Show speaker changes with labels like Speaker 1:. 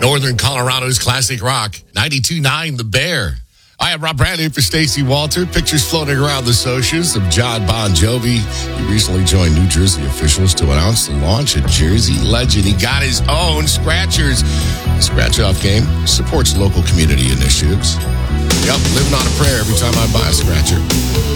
Speaker 1: Northern Colorado's classic rock, 92.9 The Bear. I am Rob Bradley for Stacey Walter. Pictures floating around the socials of John Bon Jovi. He recently joined New Jersey officials to announce the launch of Jersey Legend. He got his own Scratchers. The Scratch-Off game supports local community initiatives. Yep, living on a prayer every time I buy a Scratcher.